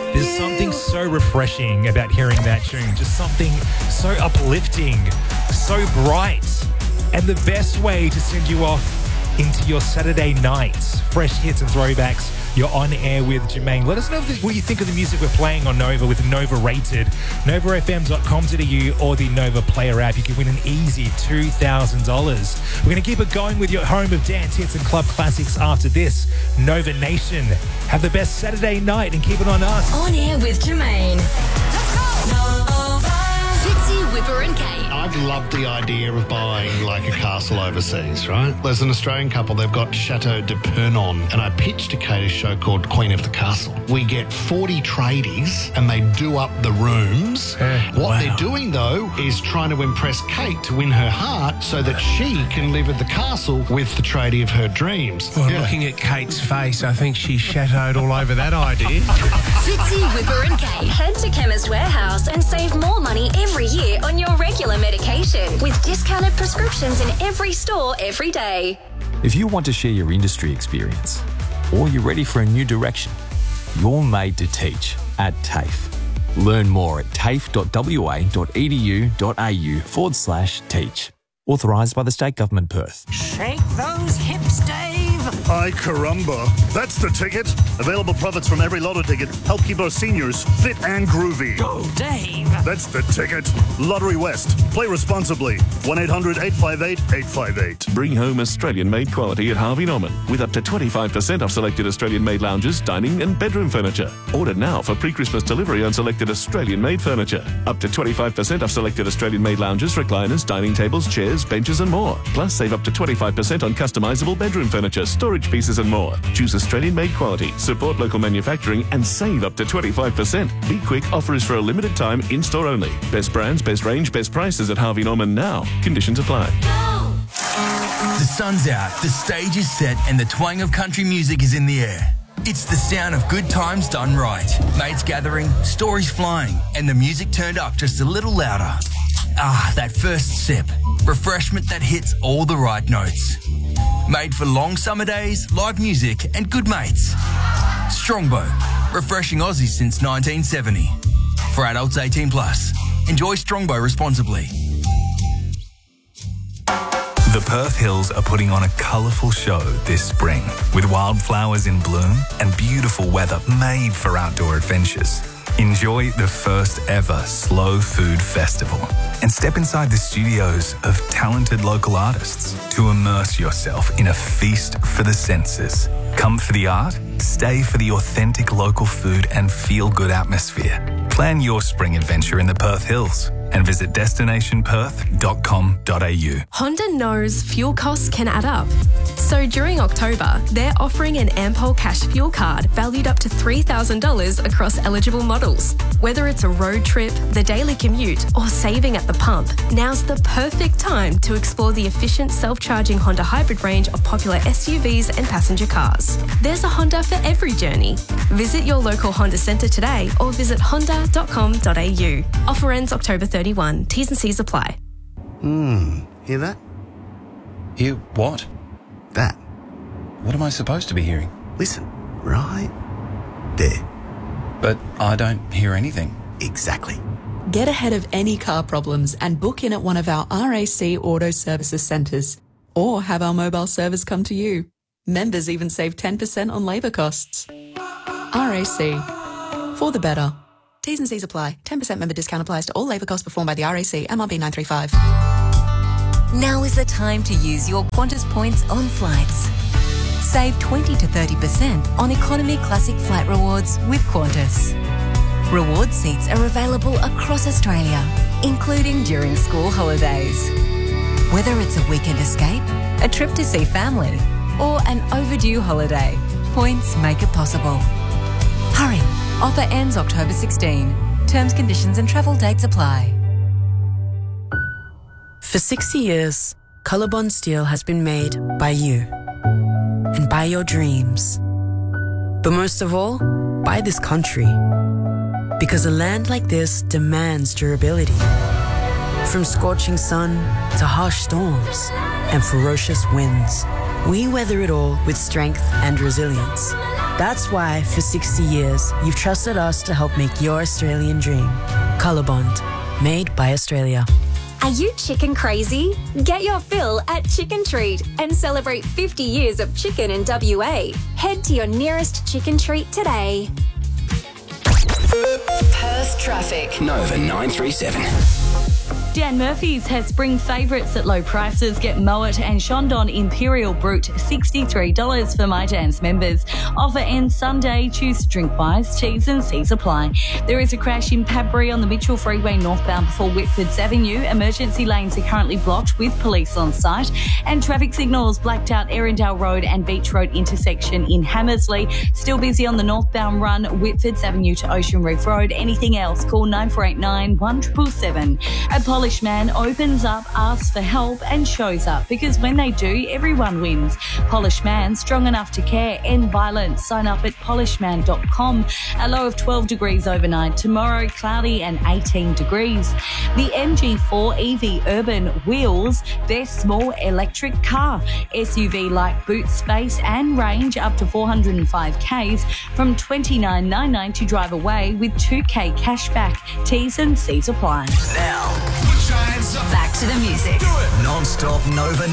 There's something so refreshing about hearing that tune. Just something so uplifting, so bright. And the best way to send you off into your Saturday nights, fresh hits and throwbacks. You're on air with Jermaine. Let us know what you think of the music we're playing on Nova with Nova Rated. NovaFM.com.au or the Nova Player app. You can win an easy $2,000. We're going to keep it going with your home of dance hits and club classics after this. Nova Nation. Have the best Saturday night and keep it on us. On air with Jermaine. Let's go! Nova. Fitzy, Whipper and Kate. I'd love the idea of buying like a castle overseas, right? There's an Australian couple, they've got Chateau de Pernon, and I pitched to Kate a show called Queen of the Castle. We get 40 tradies and they do up the rooms. What they're doing, though, is trying to impress Kate to win her heart so that she can live at the castle with the tradie of her dreams. Well, looking at Kate's face, I think she's chateaued all over that idea. Fitzy, Whipper and Kate. Head to Chemist Warehouse and save more money every year on your regular medication with discounted prescriptions in every store every day. If you want to share your industry experience or you're ready for a new direction, you're made to teach at TAFE. Learn more at tafe.wa.edu.au/teach. Authorised by the State Government, Perth. Shake those hips, Dave. Ay caramba. That's the ticket. Available profits from every lotto ticket help keep our seniors fit and groovy. Go, Dave. That's the ticket. Lottery West. Play responsibly. 1-800-858-858. Bring home Australian-made quality at Harvey Norman with up to 25% off selected Australian-made lounges, dining and bedroom furniture. Order now for pre-Christmas delivery on selected Australian-made furniture. Up to 25% off selected Australian-made lounges, recliners, dining tables, chairs, benches and more. Plus, save up to 25% on customisable bedroom furniture, storage pieces and more. Choose Australian-made quality, support local manufacturing and save up to 25%. Be quick, offer is for a limited time, in-store only. Best brands, best range, best prices at Harvey Norman now. Conditions apply. The sun's out, the stage is set and the twang of country music is in the air. It's the sound of good times done right. Mates gathering, stories flying and the music turned up just a little louder. Ah, that first sip. Refreshment that hits all the right notes. Made for long summer days, live music and good mates. Strongbow. Refreshing Aussie since 1970. For adults 18 plus. Enjoy Strongbow responsibly. The Perth Hills are putting on a colourful show this spring with wildflowers in bloom and beautiful weather made for outdoor adventures. Enjoy the first ever Slow Food Festival and step inside the studios of talented local artists to immerse yourself in a feast for the senses. Come for the art, stay for the authentic local food and feel-good atmosphere. Plan your spring adventure in the Perth Hills and visit destinationperth.com.au. Honda knows fuel costs can add up. So during October, they're offering an Ampol Cash fuel card valued up to $3,000 across eligible models. Whether it's a road trip, the daily commute, or saving at the pump, now's the perfect time to explore the efficient self-charging Honda hybrid range of popular SUVs and passenger cars. There's a Honda for every journey. Visit your local Honda centre today or visit honda.com.au. Offer ends October 31. T's and C's apply. Hear that? Hear what? That. What am I supposed to be hearing? Listen, right there. But I don't hear anything. Exactly. Get ahead of any car problems and book in at one of our RAC Auto Services centres or have our mobile service come to you. Members even save 10% on labour costs. RAC. For the better. T's and C's apply. 10% member discount applies to all labour costs performed by the RAC, MRB 935. Now is the time to use your Qantas points on flights. Save 20 to 30% on Economy Classic Flight Rewards with Qantas. Reward seats are available across Australia, including during school holidays. Whether it's a weekend escape, a trip to see family, or an overdue holiday, points make it possible. Hurry! Offer ends October 16. Terms, conditions and travel dates apply. For 60 years, Colorbond Steel has been made by you and by your dreams. But most of all, by this country. Because a land like this demands durability. From scorching sun to harsh storms and ferocious winds, we weather it all with strength and resilience. That's why, for 60 years, you've trusted us to help make your Australian dream. Colorbond, made by Australia. Are you chicken crazy? Get your fill at Chicken Treat and celebrate 50 years of chicken in WA. Head to your nearest Chicken Treat today. Perth traffic. Nova 937. Dan Murphy's has spring favourites at low prices. Get Moet and Chandon Imperial Brut, $63 for My Dan's members. Offer ends Sunday. Choose to drink wise. T's and C's apply. There is a crash in Padbury on the Mitchell Freeway northbound before Whitfords Avenue. Emergency lanes are currently blocked with police on site. And traffic signals blacked out Erindale Road and Beach Road intersection in Hammersley. Still busy on the northbound run, Whitfords Avenue to Ocean Reef Road. Anything else, call 9489 1777. A Polish man opens up, asks for help and shows up, because when they do, everyone wins. Polish Man, strong enough to care, end violence. Sign up at polishman.com. A low of 12 degrees overnight. Tomorrow, cloudy and 18 degrees. The MG4 EV Urban Wheels, best small electric car. SUV like boot space and range up to 405 Ks from $29.99 to drive away with $2K cashback. T's and C's apply. Now, back to the music. Non-stop Nova